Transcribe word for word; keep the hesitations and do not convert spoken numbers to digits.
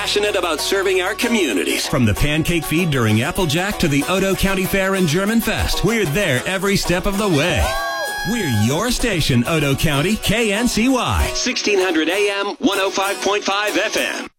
passionate about serving our communities. From the pancake feed during Applejack to the Odo County Fair and German Fest, we're there every step of the way. We're your station, Odo County, K N C Y. sixteen hundred A M, one oh five point five F M.